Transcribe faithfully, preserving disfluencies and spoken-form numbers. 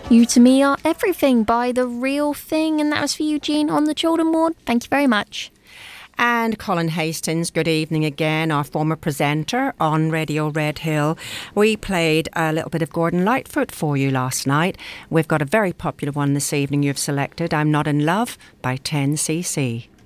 You to Me Are Everything by The Real Thing, and that was for Eugene on the Children Ward. Thank you very much. And Colin Hastings, good evening again, our former presenter on Radio Red Hill. We played a little bit of Gordon Lightfoot for you last night. We've got a very popular one this evening you've selected, I'm Not in Love by ten C C.